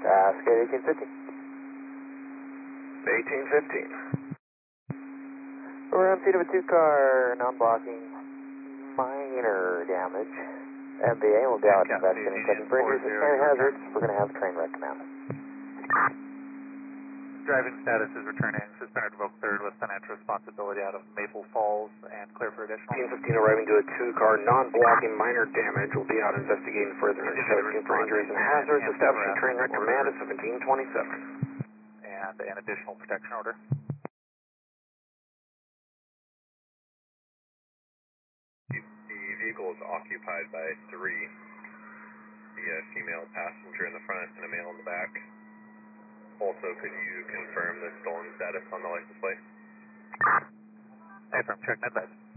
Skate 1850. 1815. We're on feet of a 2-car, non-blocking, minor damage. MBA will be out investigating, checking for injuries and hazards. We're going to have train wreck command. Driving status is returning. Suspended Vogue 3rd with financial responsibility out of Maple Falls and clear for additional. 1815 arriving to a 2-car, non-blocking, minor damage. Will be out investigating further and checking for injuries and hazards. Establishing train wreck command at 1727. And an additional protection order. The vehicle is occupied by 3. The female passenger in the front and a male in the back. Also, could you confirm the stolen status on the license plate? Affirm, check that.